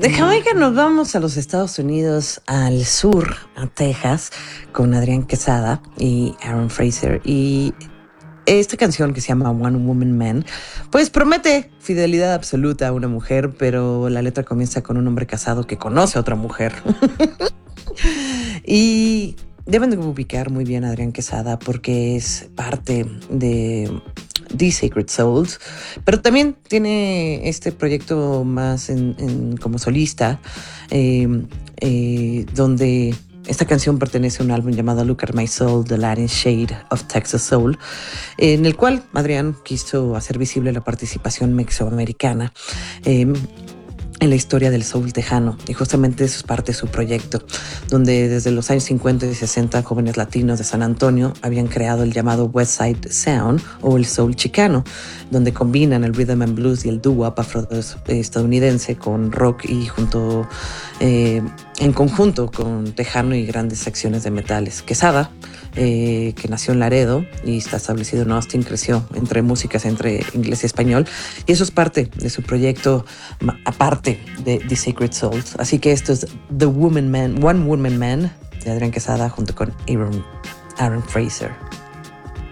De Jamaica nos vamos a los Estados Unidos, al sur, a Texas, con Adrián Quesada y Aaron Fraser. Y esta canción que se llama One Woman Man, pues promete fidelidad absoluta a una mujer, pero la letra comienza con un hombre casado que conoce a otra mujer. Y deben de ubicar muy bien a Adrián Quesada porque es parte de The Sacred Souls, pero también tiene este proyecto más como solista, donde esta canción pertenece a un álbum llamado Look at My Soul, The Latin Shade of Texas Soul, en el cual Adrián quiso hacer visible la participación mexicoamericana en la historia del soul tejano, y justamente eso es parte de su proyecto, donde desde los años 50 y 60 jóvenes latinos de San Antonio habían creado el llamado West Side Sound o el soul chicano, donde combinan el rhythm and blues y el doo-wop afroestadounidense con rock y en conjunto con tejano y grandes secciones de metales. Quesada, que nació en Laredo y está establecido en Austin, creció entre músicas entre inglés y español, y eso es parte de su proyecto, aparte de The Sacred Souls. Así que esto es One Woman Man de Adrián Quesada junto con Aaron Fraser.